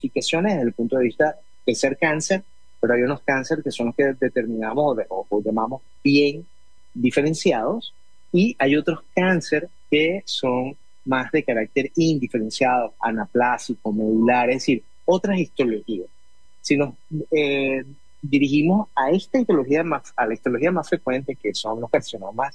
clasificaciones desde el punto de vista de ser cáncer, pero hay unos cánceres que son los que determinamos o llamamos bien diferenciados, y hay otros cánceres que son más de carácter indiferenciado, anaplásico, medular, es decir, otras histologías. Si nos dirigimos a esta histología a la histología más frecuente, que son los carcinomas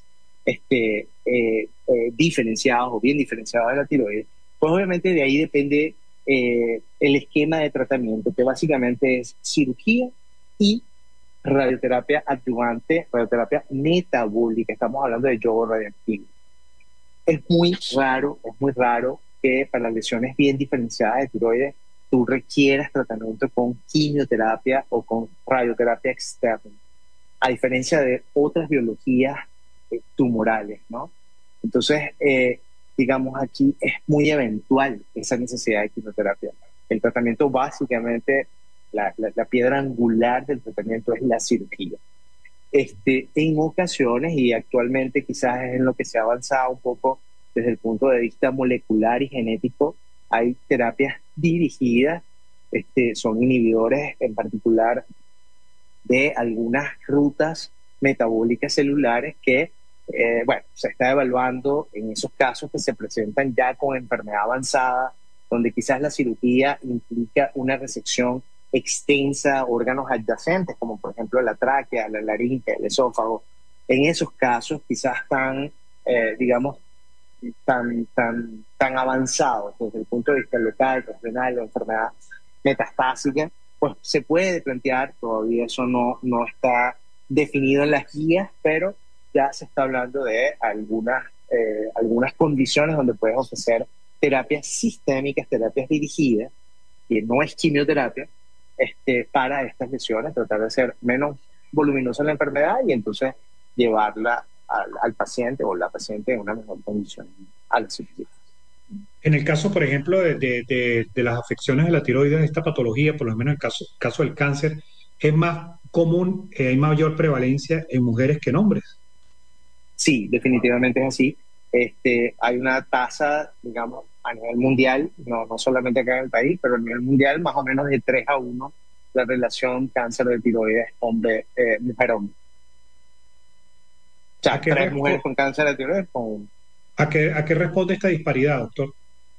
diferenciados o bien diferenciados de la tiroides, pues obviamente de ahí depende el esquema de tratamiento, que básicamente es cirugía y radioterapia adyuvante, radioterapia metabólica. Estamos hablando de yodo radioactivo. Es muy raro que para lesiones bien diferenciadas de tiroides tú requieras tratamiento con quimioterapia o con radioterapia externa, a diferencia de otras biologías tumorales, ¿no? Entonces, digamos, aquí es muy eventual esa necesidad de quimioterapia. El tratamiento básicamente, la piedra angular del tratamiento es la cirugía. En ocasiones, y actualmente quizás es en lo que se ha avanzado un poco desde el punto de vista molecular y genético, hay terapias dirigidas, son inhibidores en particular de algunas rutas metabólicas celulares que, bueno, se está evaluando en esos casos que se presentan ya con enfermedad avanzada, donde quizás la cirugía implica una resección extensa a órganos adyacentes, como por ejemplo la tráquea, la laringe, el esófago. En esos casos quizás digamos, tan avanzados desde el punto de vista local, renal o enfermedad metastásica, pues se puede plantear, todavía eso no está definido en las guías, pero ya se está hablando de algunas condiciones donde puedes ofrecer terapias sistémicas, terapias dirigidas, que no es quimioterapia, para estas lesiones, tratar de ser menos voluminosa la enfermedad y entonces llevarla al paciente o la paciente en una mejor condición a la cirugía. En el caso, por ejemplo, de las afecciones de la tiroides, esta patología, por lo menos en el caso del cáncer, es más común, hay mayor prevalencia en mujeres que en hombres. Sí, definitivamente es así. Hay una tasa, digamos, a nivel mundial, no solamente acá en el país, pero a nivel mundial, más o menos de 3-1, la relación cáncer de tiroides mujer-hombre. O ¿A sea, qué, 3 mujeres con cáncer de tiroides con uno. a qué responde esta disparidad, doctor?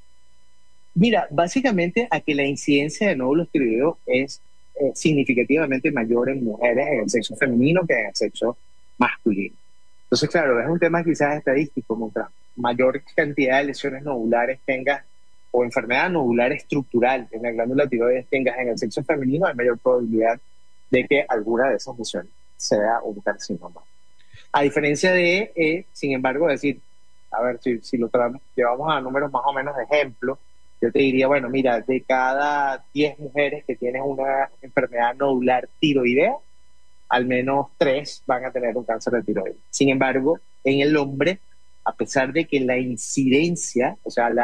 Mira, básicamente a que la incidencia de nódulos tiroideos es significativamente mayor en mujeres en el sexo femenino que en el sexo masculino. Entonces, claro, es un tema quizás estadístico. Mientras mayor cantidad de lesiones nodulares tengas o enfermedad nodular estructural en la glándula tiroides tengas en el sexo femenino, hay mayor probabilidad de que alguna de esas lesiones sea un carcinoma. A diferencia de, sin embargo, decir, a ver, si lo llevamos a números más o menos de ejemplo, yo te diría, bueno, mira, de cada 10 mujeres que tienen una enfermedad nodular tiroidea, al menos 3 van a tener un cáncer de tiroides. Sin embargo, en el hombre, a pesar de que la incidencia, o sea,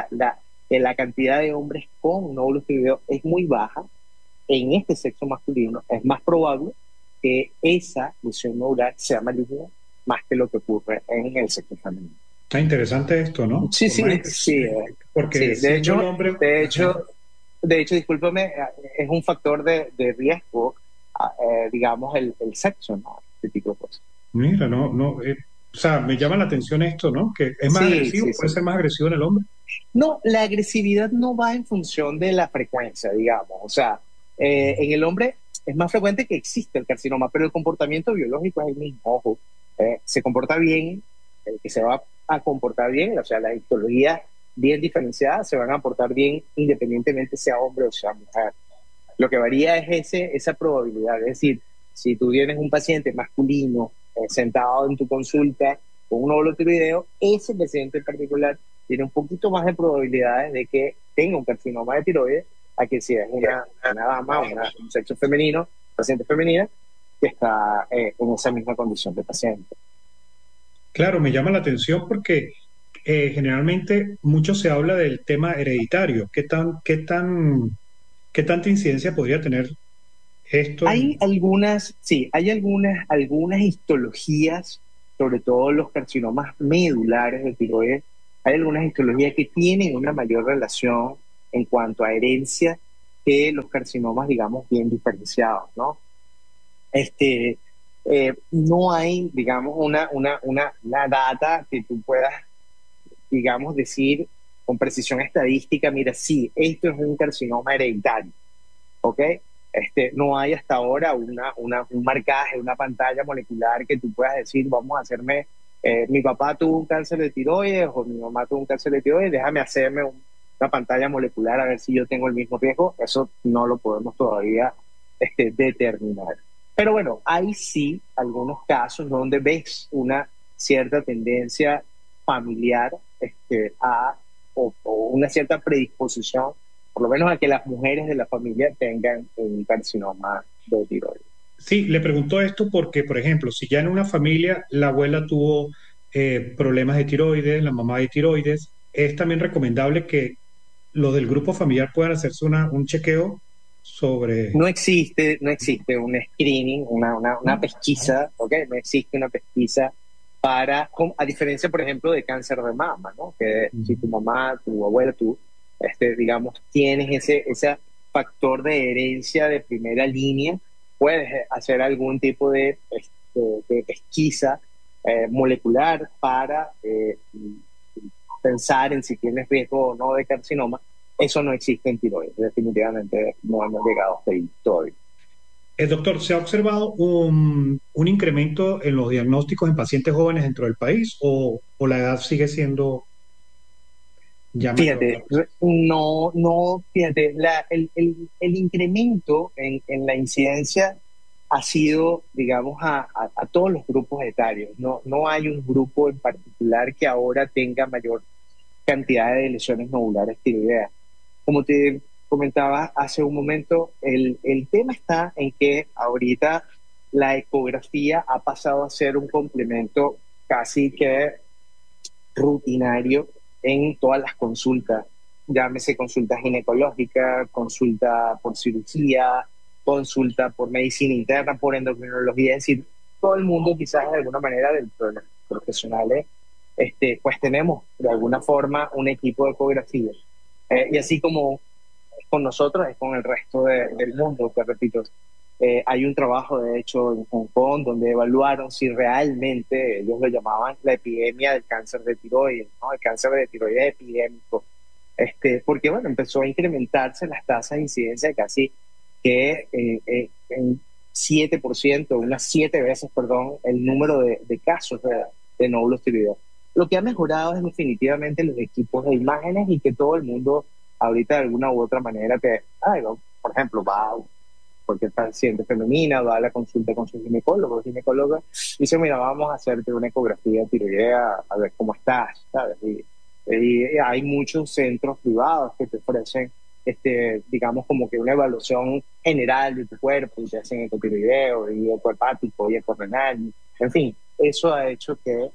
la cantidad de hombres con nódulos tiroideos es muy baja, en este sexo masculino es más probable que esa lesión nodular sea maligna más que lo que ocurre en el sexo femenino. Está interesante esto, ¿no? Sí, Por más sí, sí, porque sí. De siendo el hecho, hombre, de ajá, hecho, discúlpame, es un factor de riesgo, digamos, el sexo, ¿no? Este tipo de cosas. mira, no, o sea, me llama la atención esto, ¿no? Que es más Sí, agresivo, sí, puede sí. ser más agresivo en el hombre. No, la agresividad no va en función de la frecuencia, digamos. O sea, en el hombre es más frecuente que existe el carcinoma, pero el comportamiento biológico es el mismo. Ojo, se comporta bien, el que se va a comportar bien, o sea, las histologías bien diferenciadas se van a comportar bien independientemente sea hombre o sea mujer. Lo que varía es esa probabilidad. Es decir, si tú tienes un paciente masculino sentado en tu consulta con un óvulo tiroideo, ese paciente en particular tiene un poquito más de probabilidades de que tenga un carcinoma de tiroides a que si es una dama, un sexo femenino, paciente femenina, que está en esa misma condición de paciente. Claro, me llama la atención porque generalmente mucho se habla del tema hereditario. ¿Qué tanta incidencia podría tener esto Hay en... algunas, sí, hay algunas histologías, sobre todo los carcinomas medulares de tiroides, hay algunas histologías que tienen una mayor relación en cuanto a herencia que los carcinomas, digamos, bien diferenciados, ¿no? Este, no hay, digamos, una data que tú puedas, digamos, decir con precisión estadística, mira, sí, esto es un carcinoma hereditario, ¿ok? No hay hasta ahora un marcaje, una pantalla molecular que tú puedas decir, vamos a hacerme, mi papá tuvo un cáncer de tiroides o mi mamá tuvo un cáncer de tiroides, déjame hacerme una pantalla molecular a ver si yo tengo el mismo riesgo. Eso no lo podemos todavía determinar. Pero bueno, hay sí algunos casos donde ves una cierta tendencia familiar o una cierta predisposición por lo menos a que las mujeres de la familia tengan un carcinoma de tiroides. Sí, le pregunto esto porque, por ejemplo, si ya en una familia la abuela tuvo problemas de tiroides, la mamá de tiroides, es también recomendable que los del grupo familiar puedan hacerse un chequeo sobre... No existe un screening, una pesquisa, ¿ok? No existe una pesquisa a diferencia, por ejemplo, de cáncer de mama, ¿no? Que si tu mamá, tu abuela, tú, digamos, tienes ese factor de herencia de primera línea, puedes hacer algún tipo de pesquisa molecular para pensar en si tienes riesgo o no de carcinoma. Eso no existe en tiroides, definitivamente no hemos llegado hasta ahí todavía. Doctor, ¿se ha observado un incremento en los diagnósticos en pacientes jóvenes dentro del país o la edad sigue siendo ya mayor? Fíjate, no, no, fíjate, el incremento en la incidencia ha sido, digamos, a todos los grupos etarios. No, no hay un grupo en particular que ahora tenga mayor cantidad de lesiones nodulares tiroideas. Como te comentaba hace un momento, el tema está en que ahorita la ecografía ha pasado a ser un complemento casi que rutinario en todas las consultas, llámese consulta ginecológica, consulta por cirugía, consulta por medicina interna, por endocrinología, es decir, todo el mundo quizás de alguna manera dentro de los profesionales, pues tenemos de alguna forma un equipo de ecografía. Y así como es con nosotros, es con el resto del mundo, te repito. Hay un trabajo, de hecho, en Hong Kong, donde evaluaron si realmente, ellos lo llamaban la epidemia del cáncer de tiroides, ¿no? El cáncer de tiroides epidémico. Porque, bueno, empezó a incrementarse las tasas de incidencia de casi que en 7%, unas 7 veces, perdón, el número de casos de nódulos tiroideos. Lo que ha mejorado es definitivamente los equipos de imágenes y que todo el mundo ahorita de alguna u otra manera por ejemplo, va porque es paciente femenina, va a la consulta con su ginecólogo o ginecóloga, y dice, mira, vamos a hacerte una ecografía tiroidea a ver cómo estás, ¿sabes? Y hay muchos centros privados que te ofrecen, digamos, como que una evaluación general de tu cuerpo, y te hacen ecotiroideo, y ecohepático, y ecorrenal, en fin, eso ha hecho que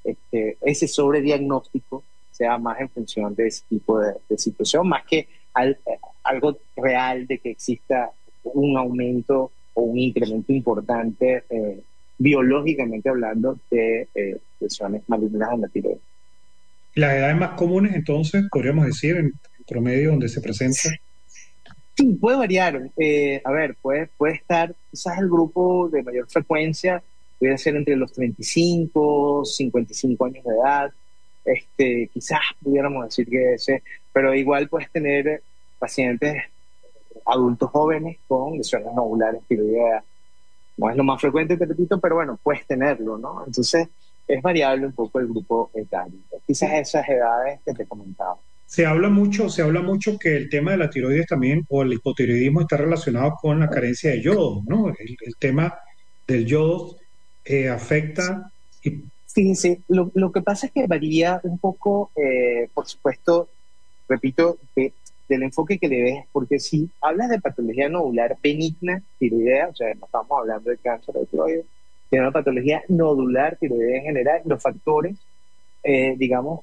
ese sobrediagnóstico sea más en función de ese tipo de situación, más que algo real de que exista un aumento o un incremento importante biológicamente hablando de lesiones malignas en la tiroides. Las edades más comunes, entonces, podríamos decir, en promedio, donde se presenta. Sí, puede variar. A ver, puede estar quizás el grupo de mayor frecuencia, puede ser entre los 35, 55 años de edad. Quizás pudiéramos decir que ese, pero igual puedes tener pacientes adultos jóvenes con lesiones nodulares tiroideas. No es lo más frecuente, te repito, pero bueno, puedes tenerlo, ¿no? Entonces, es variable un poco el grupo etario. Quizás esas edades que te comentaba. Se habla mucho que el tema de la tiroides también, o el hipotiroidismo, está relacionado con la carencia de yodo, ¿no? El tema del yodo afecta y Fíjense, lo que pasa es que varía un poco, por supuesto, repito, del enfoque que le des, porque si hablas de patología nodular benigna tiroidea, o sea, no estamos hablando de cáncer de tiroides, sino de patología nodular tiroidea en general, los factores, digamos,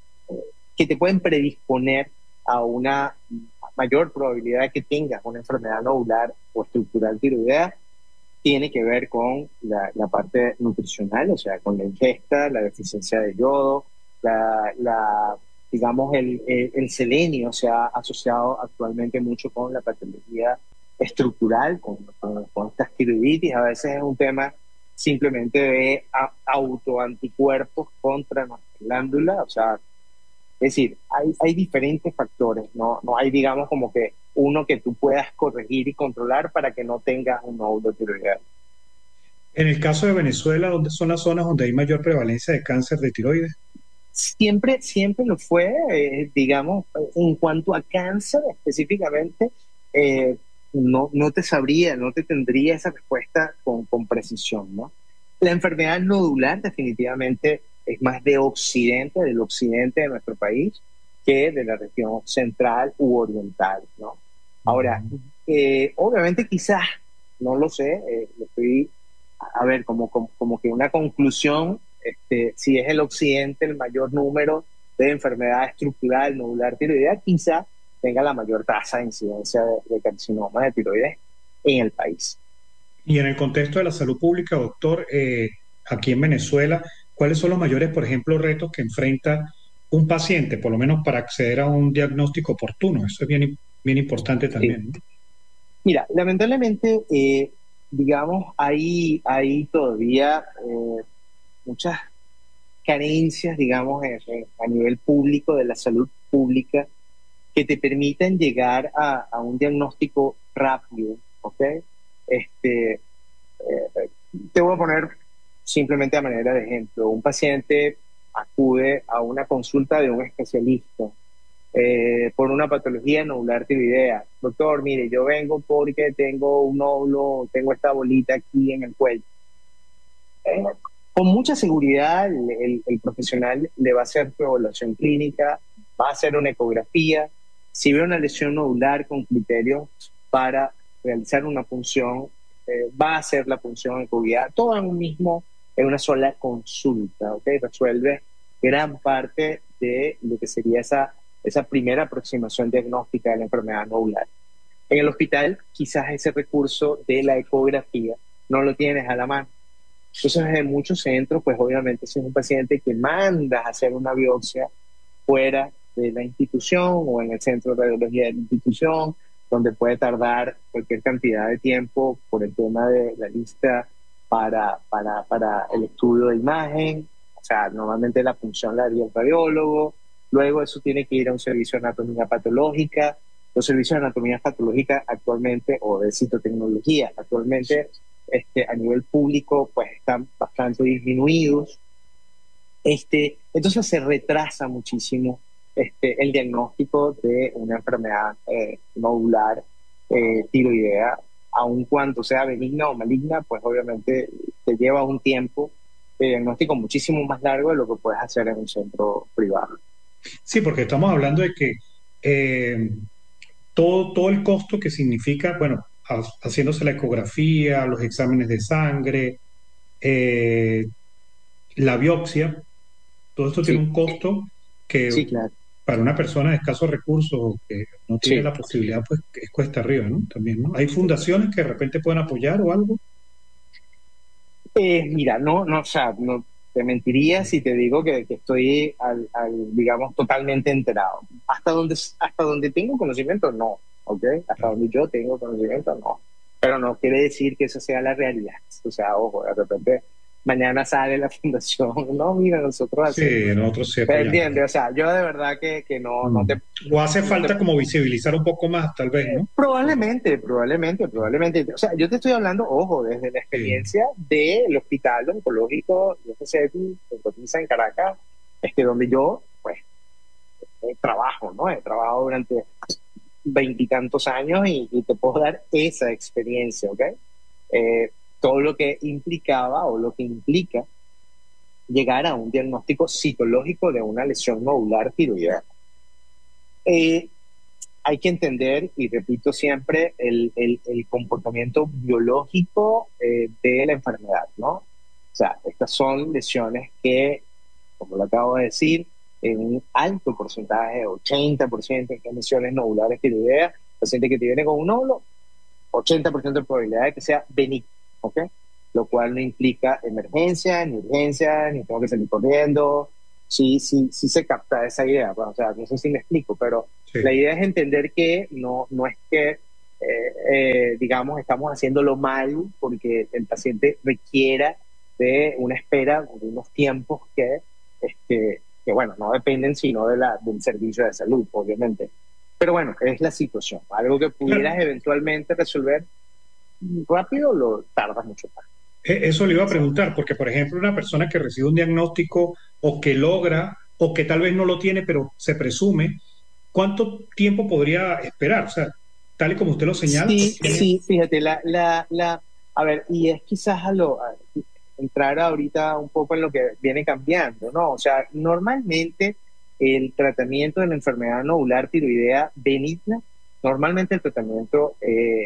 que te pueden predisponer a una mayor probabilidad de que tengas una enfermedad nodular o estructural tiroidea, tiene que ver con la parte nutricional, o sea, con la ingesta, la deficiencia de yodo, la digamos, el selenio se ha asociado actualmente mucho con la patología estructural, con estas tiroiditis. A veces es un tema simplemente de autoanticuerpos contra nuestra glándula, o sea, es decir, hay diferentes factores, no hay, digamos, como que uno que tú puedas corregir y controlar para que no tengas un nódulo tiroideo. En el caso de Venezuela, ¿dónde son las zonas donde hay mayor prevalencia de cáncer de tiroides? Siempre lo fue, digamos, en cuanto a cáncer específicamente, eh, no te sabría, no te tendría esa respuesta con precisión, ¿no? La enfermedad nodular definitivamente es más del occidente de nuestro país, que de la región central u oriental, ¿no? Ahora, Ujú. obviamente quizás, no lo sé, lo estoy, a ver, como que una conclusión, si es el occidente el mayor número de enfermedad estructural nodular tiroidea, quizá tenga la mayor tasa de incidencia de carcinoma de tiroides en el país. Y en el contexto de la salud pública, doctor, aquí en Venezuela, ¿cuáles son los mayores, por ejemplo, retos que enfrenta un paciente, por lo menos para acceder a un diagnóstico oportuno? Eso es bien, bien importante Sí. también, ¿no? Mira, lamentablemente, digamos, hay todavía muchas carencias, digamos, a nivel público de la salud pública que te permiten llegar a un diagnóstico rápido, ¿ok? Este, te voy a poner simplemente a manera de ejemplo. Un paciente acude a una consulta de un especialista por una patología nodular tiroidea. Doctor, mire, yo vengo porque tengo un nódulo, tengo esta bolita aquí en el cuello. Eh, con mucha seguridad, el profesional le va a hacer su evaluación clínica, va a hacer una ecografía. Si ve una lesión nodular con criterios para realizar una punción, va a hacer la punción ecoguiada, todo en una sola consulta, ¿ok? Resuelve gran parte de lo que sería esa primera aproximación diagnóstica de la enfermedad nodular. En el hospital, quizás ese recurso de la ecografía no lo tienes a la mano. Entonces, en muchos centros, pues obviamente si es un paciente que mandas a hacer una biopsia fuera de la institución o en el centro de radiología de la institución, donde puede tardar cualquier cantidad de tiempo por el tema de la lista para el estudio de imagen. O sea, normalmente la función la haría el radiólogo, luego eso tiene que ir a un servicio de anatomía patológica. Los servicios de anatomía patológica actualmente, o de citotecnología, actualmente a nivel público, pues están bastante disminuidos. Entonces se retrasa muchísimo el diagnóstico de una enfermedad nodular tiroidea, aun cuando sea benigna o maligna, pues obviamente te lleva un tiempo de diagnóstico muchísimo más largo de lo que puedes hacer en un centro privado. Sí, porque estamos hablando de que eh, todo el costo que significa, bueno, haciéndose la ecografía, los exámenes de sangre, eh, la biopsia, todo esto tiene Sí, un costo que sí, claro. para una persona de escasos recursos o que no tiene Sí. la posibilidad, pues es cuesta arriba, ¿no? También, ¿no? ¿Hay fundaciones que de repente pueden apoyar o algo? Mira, no, o sea, no te mentiría si te digo que estoy, digamos, totalmente enterado. Hasta donde tengo conocimiento, no, ¿ok? Hasta Claro. donde yo tengo conocimiento, no. Pero no quiere decir que eso sea la realidad. O sea, ojo, de repente mañana sale la fundación, no, mira, nosotros Sí, hacemos. nosotros sí ¿Me apoyamos. entiendes? O sea, yo de verdad que no, no Mm. te, O hace no te falta como visibilizar un poco más, tal vez, ¿no? Probablemente. O sea, yo te estoy hablando, ojo, desde la Sí. experiencia del hospital oncológico de FCETI, que cotiza en Caracas, donde yo, pues, trabajo, ¿no? He trabajado durante veintitantos años y te puedo dar esa experiencia, ¿ok? Eh, todo lo que implicaba o lo que implica llegar a un diagnóstico citológico de una lesión nodular tiroidea. Eh, Hay que entender, y repito siempre, el comportamiento biológico de la enfermedad, ¿no? O sea, estas son lesiones que, como lo acabo de decir, en un alto porcentaje, 80% de lesiones nodulares tiroideas, paciente que te viene con un nódulo, 80% de probabilidad de que sea benigno, ¿ok? Lo cual no implica emergencia, ni urgencia, ni tengo que salir corriendo. O sí se capta esa idea. Pues, o sea, no sé si me explico, pero la Sí. idea es entender que no es que, digamos, estamos haciéndolo mal porque el paciente requiera de una espera, de unos tiempos que bueno, no dependen sino del servicio de salud, obviamente. Pero bueno, es la situación. Algo que pudieras Claro, eventualmente resolver rápido, lo tardas mucho más. eso le iba a preguntar, porque por ejemplo, una persona que recibe un diagnóstico o que logra o que tal vez no lo tiene, pero se presume, ¿cuánto tiempo podría esperar? O sea, tal y como usted lo señala, pues Sí, tiene. sí, fíjate, a ver, y es quizás entrar ahorita un poco en lo que viene cambiando, ¿no? O sea, normalmente el tratamiento de la enfermedad nodular tiroidea benigna, normalmente el tratamiento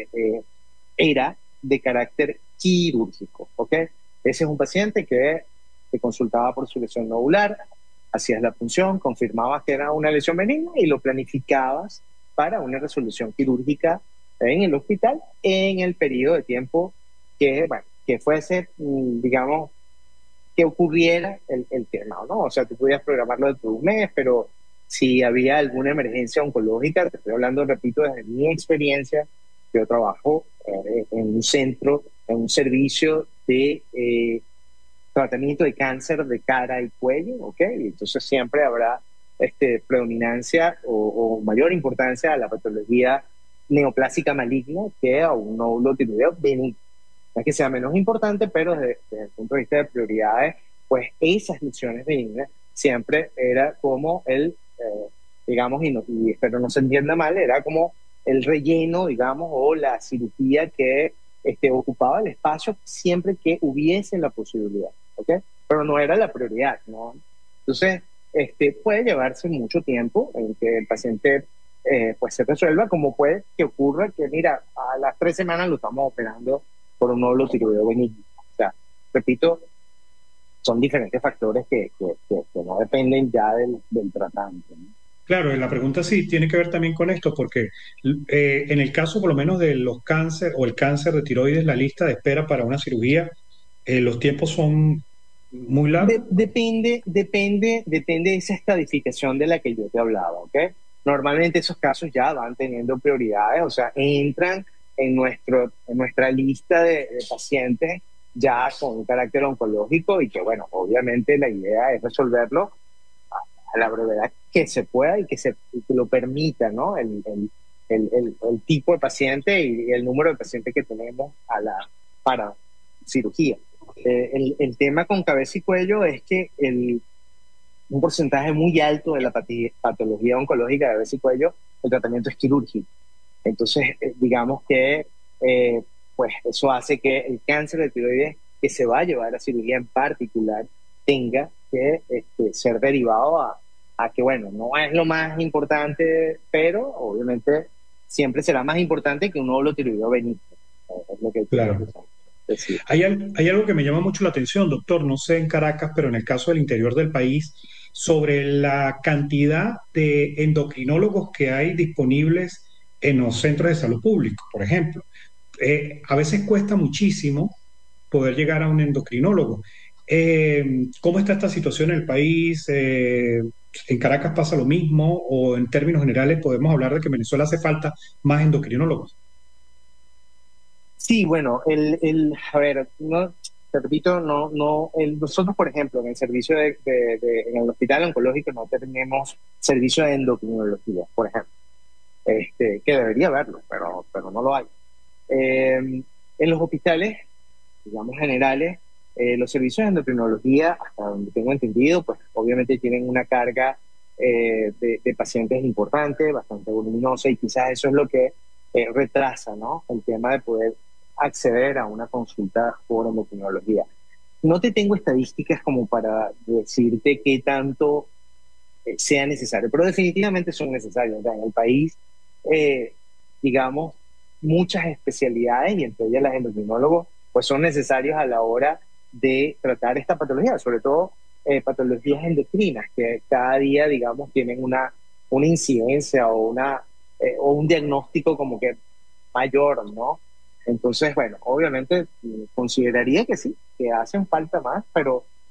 era de carácter quirúrgico, ¿ok? Ese es un paciente que te consultaba por su lesión nodular, hacías la punción, confirmabas que era una lesión benigna y lo planificabas para una resolución quirúrgica en el hospital en el periodo de tiempo bueno, que fuese, digamos, que ocurriera el tema, ¿no? O sea, tú podías programarlo dentro de un mes, pero si había alguna emergencia oncológica, te estoy hablando, repito, desde mi experiencia, yo trabajo en un centro, en un servicio de tratamiento de cáncer de cara y cuello, ¿ok? Y entonces siempre habrá predominancia o mayor importancia a la patología neoplásica maligna que a un nódulo tiroideo benigno. No es que sea menos importante, pero desde el punto de vista de prioridades, pues esas lesiones benignas siempre era como digamos, y espero no se entienda mal, era como el relleno, digamos, o la cirugía que ocupaba el espacio siempre que hubiese la posibilidad, ¿ok? Pero no era la prioridad, ¿no? Entonces, puede llevarse mucho tiempo en que el paciente pues se resuelva, como puede que ocurra que, mira, a las 3 semanas lo estamos operando por un nódulo tiroideo benigno. O sea, repito, son diferentes factores que no dependen ya del tratante, ¿no? Claro, la pregunta sí tiene que ver también con esto, porque en el caso por lo menos de los cáncer o el cáncer de tiroides, la lista de espera para una cirugía, los tiempos son muy largos. Depende de esa estadificación de la que yo te hablaba, ¿ok? Normalmente esos casos ya van teniendo prioridades, o sea, entran en nuestra lista de pacientes ya con un carácter oncológico y que, bueno, obviamente la idea es resolverlo a la brevedad que se pueda y que lo permita, ¿no? El tipo de paciente y el número de pacientes que tenemos para cirugía. El tema con cabeza y cuello es que un porcentaje muy alto de la patología oncológica de cabeza y cuello, el tratamiento es quirúrgico. Entonces, digamos que pues eso hace que el cáncer de tiroides que se va a llevar a cirugía en particular tenga que ser derivado a que, bueno, no es lo más importante, pero obviamente siempre será más importante que un nódulo tiroideo benigno. Es lo que quiero Claro. decir. Hay algo que me llama mucho la atención, doctor, no sé en Caracas, pero en el caso del interior del país, sobre la cantidad de endocrinólogos que hay disponibles en los centros de salud públicos, por ejemplo. A veces cuesta muchísimo poder llegar a un endocrinólogo. ¿Cómo está esta situación en el país? ¿En Caracas pasa lo mismo? ¿O en términos generales podemos hablar de que en Venezuela hace falta más endocrinólogos? Sí, bueno, a ver, no, te repito, nosotros, por ejemplo, en el servicio en el hospital oncológico no tenemos servicio de endocrinología, por ejemplo, que debería haberlo, pero no lo hay. En los hospitales, digamos, generales, los servicios de endocrinología, hasta donde tengo entendido, pues obviamente tienen una carga de pacientes importante, bastante voluminosa, y quizás eso es lo que retrasa, ¿no? El tema de poder acceder a una consulta por endocrinología. No te tengo estadísticas como para decirte qué tanto sea necesario, pero definitivamente son necesarios. O sea, en el país, eh, digamos, muchas especialidades, y entre ellas las endocrinólogos, pues son necesarios a la hora de tratar esta patología, sobre todo patologías endocrinas, que cada día, digamos, tienen una incidencia o un diagnóstico como que mayor, ¿no? Entonces, bueno, obviamente consideraría que sí, que hacen falta más, pero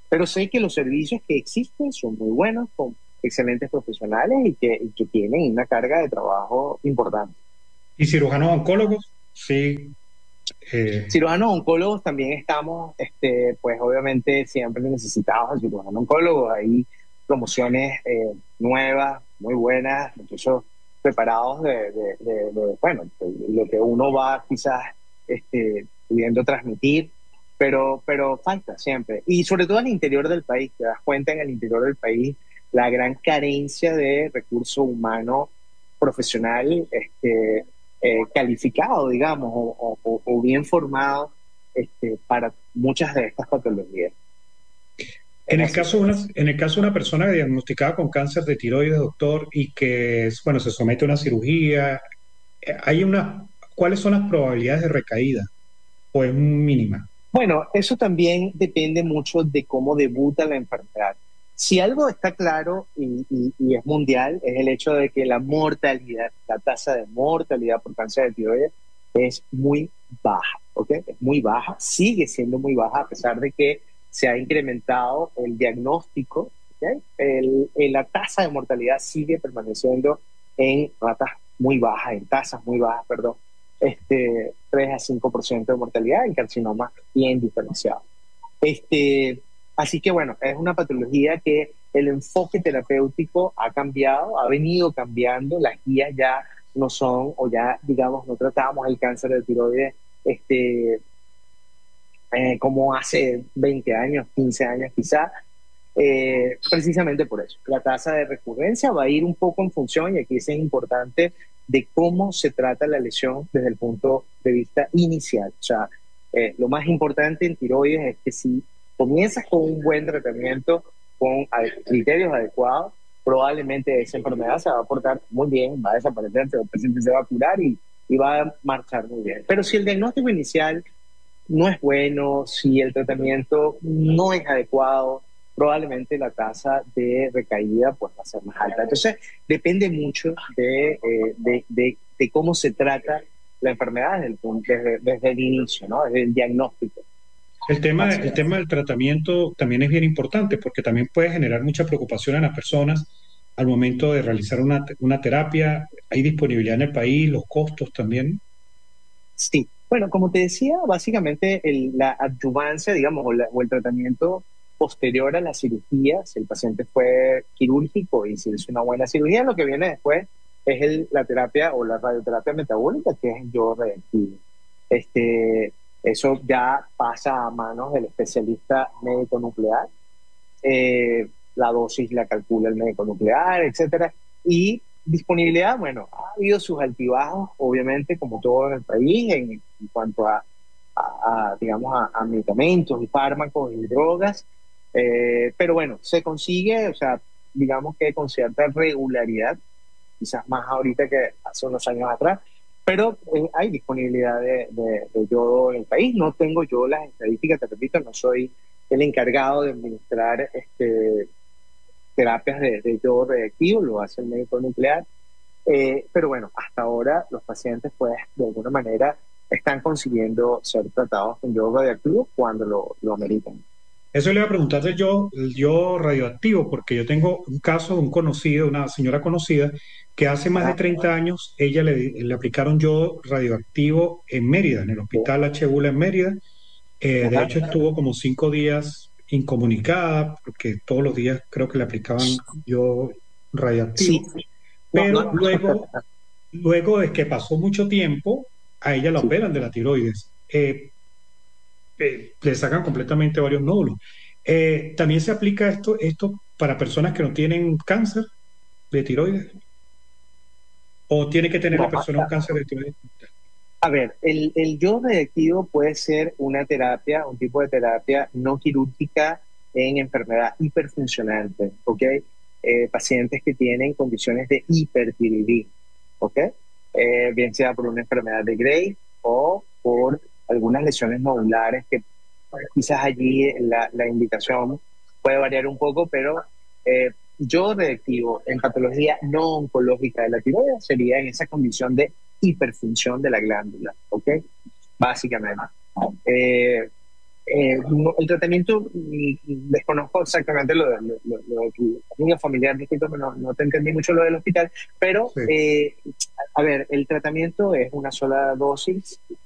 Pero sé que los servicios que existen son muy buenos, con excelentes profesionales y que tienen una carga de trabajo importante. ¿Y cirujanos oncólogos? Sí. eh, Cirujanos oncólogos también estamos, pues obviamente siempre necesitados de cirujanos oncólogos. Hay promociones nuevas, muy buenas, incluso preparados bueno, de lo que uno va quizás pudiendo transmitir, pero falta siempre. Y sobre todo al interior del país, te das cuenta en el interior del país la gran carencia de recurso humano profesional, calificado, digamos, o bien formado para muchas de estas patologías. Es así. En el caso de una persona diagnosticada con cáncer de tiroides, doctor, y que, bueno, se somete a una cirugía, hay ¿cuáles son las probabilidades de recaída? ¿O es mínima? Bueno, eso también depende mucho de cómo debuta la enfermedad. Si algo está claro y es mundial, es el hecho de que la mortalidad, la tasa de mortalidad por cáncer de tiroides es muy baja, ¿ok? Es muy baja, sigue siendo muy baja a pesar de que se ha incrementado el diagnóstico, ¿ok? La tasa de mortalidad sigue permaneciendo en ratas muy bajas, en tasas muy bajas, perdón, 3 a 5% de mortalidad en carcinomas bien diferenciados. Así que bueno, es una patología que el enfoque terapéutico ha cambiado, ha venido cambiando, las guías ya no son, o ya digamos, no tratamos el cáncer de tiroides como hace 20 años, 15 años quizá, precisamente por eso. La tasa de recurrencia va a ir un poco en función, y aquí es importante, de cómo se trata la lesión desde el punto de vista inicial. O sea, lo más importante en tiroides es que si comienzas con un buen tratamiento, con criterios adecuados, probablemente esa enfermedad se va a portar muy bien, va a desaparecer, el paciente se va a curar y va a marchar muy bien. Pero si el diagnóstico inicial no es bueno, si el tratamiento no es adecuado, probablemente la tasa de recaída pues, va a ser más alta. Entonces, depende mucho de cómo se trata la enfermedad desde el inicio, ¿no? Desde el diagnóstico. El tema del tratamiento también es bien importante porque también puede generar mucha preocupación a las personas al momento de realizar una terapia. Hay disponibilidad en el país, los costos también. Sí, bueno, como te decía, básicamente la adyuvancia, digamos, o el tratamiento posterior a la cirugía, si el paciente fue quirúrgico y se hizo una buena cirugía, lo que viene después es la terapia o la radioterapia metabólica, que es el yodo reactivo. Eso ya pasa a manos del especialista médico nuclear. La dosis la calcula el médico nuclear, etcétera. Y disponibilidad, bueno, ha habido sus altibajos, obviamente, como todo en el país, en cuanto digamos, a medicamentos y fármacos y drogas, pero bueno, se consigue, o sea, digamos que con cierta regularidad, quizás más ahorita que hace unos años atrás, pero hay disponibilidad de yodo en el país. No tengo yo las estadísticas, te repito, no soy el encargado de administrar terapias de yodo reactivo, lo hace el médico nuclear. Pero bueno, hasta ahora los pacientes, pues, de alguna manera están consiguiendo ser tratados con yodo radioactivo cuando lo ameritan. Eso le iba a preguntar el yo radioactivo, porque yo tengo un caso de un conocido, una señora conocida, que hace más de Ah, 30 años ella le aplicaron yo radioactivo en Mérida, en el ok. hospital H. Bula en Mérida. De Ajá. hecho, estuvo como 5 días incomunicada, porque todos los días creo que le aplicaban yo Sí, radioactivo. no, no, Pero luego de que pasó mucho tiempo, a ella la sí. operan de la tiroides. Le sacan completamente varios nódulos. También se aplica esto para personas que no tienen cáncer de tiroides, o tiene que tener la No, persona un cáncer de tiroides. a ver, el yodo radioactivo puede ser una terapia, un tipo de terapia no quirúrgica en enfermedad hiperfuncionante, ¿ok? Pacientes que tienen condiciones de hipertiroidismo, ¿ok? Bien sea por una enfermedad de Graves o por algunas lesiones nodulares que quizás allí la indicación puede variar un poco, pero yodo radioactivo en patología no oncológica de la tiroides sería en esa condición de hiperfunción de la glándula, ¿ok? Básicamente. Eh, El tratamiento, desconozco exactamente lo de tu amiga familiar, discúlpame, no te entendí mucho lo del hospital, pero Sí, a ver, el tratamiento es una sola dosis